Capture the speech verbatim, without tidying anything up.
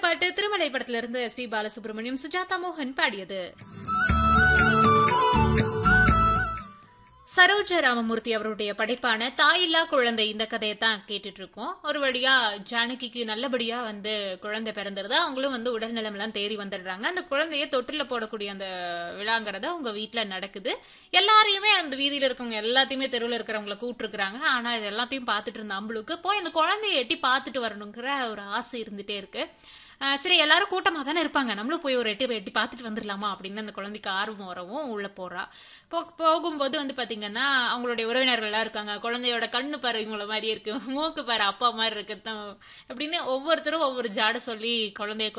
பாட்டு திருமலை படத்துல இருந்து எஸ் பி பாலசுப்ரமணியம் சுஜாதா மோகன் பாடியது. சரோஜ ராமமூர்த்தி அவருடைய படைப்பான தாயில்லா குழந்தை இந்த கதையை தான் கேட்டுட்டு இருக்கோம். ஒரு வழியா ஜானகிக்கு நல்லபடியா வந்து குழந்தை பிறந்துருது. அவங்களும் வந்து உடல்நலம் எல்லாம் தேறி வந்துடுறாங்க. அந்த குழந்தைய தொட்டில போடக்கூடிய அந்த விழாங்கிறத அவங்க வீட்டுல நடக்குது. எல்லாரையுமே அந்த வீதியில இருக்கவங்க எல்லாத்தையுமே தெருவில் இருக்கிறவங்கள கூப்பிட்டுருக்காங்க. ஆனா இது எல்லாத்தையும் பார்த்துட்டு இருந்த அம்பளுக்கு போய் அந்த குழந்தைய எட்டி பார்த்துட்டு வரணுங்கிற ஒரு ஆசை இருந்துட்டே இருக்கு. சரி, எல்லாரும் கூட்டமா தானே இருப்பாங்க, நம்மளும் போய் ஒரு எட்டி எட்டி பார்த்துட்டு வந்துடலாமா அப்படின்னு அந்த குழந்தைக்கு ஆர்வம் வரவும் உள்ள போறா. போகும்போது வந்து பாத்தீங்கன்னா அவங்களுடைய உறவினர்கள் எல்லாம் இருக்காங்க. குழந்தையோட கண்ணு பாரு இவங்கள மாதிரி இருக்கு, மூக்கு பாரு அப்பா மாதிரி இருக்கு அப்படின்னு ஒவ்வொருத்தரும் ஒவ்வொரு ஜாட சொல்லி குழந்தைய